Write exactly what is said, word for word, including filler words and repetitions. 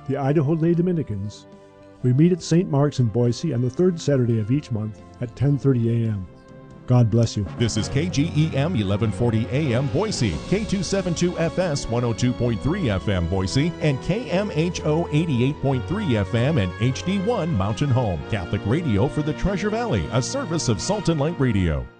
the Idaho Lay Dominicans. We meet at Saint Mark's in Boise on the third Saturday of each month at ten thirty a m God bless you. This is K G E M eleven forty A M Boise, K two seventy-two F S one oh two point three F M Boise, and K M H O eighty-eight point three F M and H D one Mountain Home. Catholic radio for the Treasure Valley, a service of Salt and Light Radio.